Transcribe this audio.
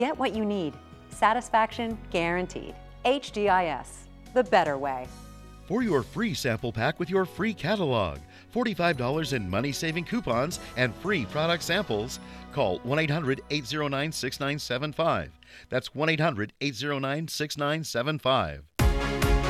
Get what you need. Satisfaction guaranteed. HDIS, the better way. For your free sample pack with your free catalog, $45 in money-saving coupons, and free product samples, call 1-800-809-6975. That's 1-800-809-6975.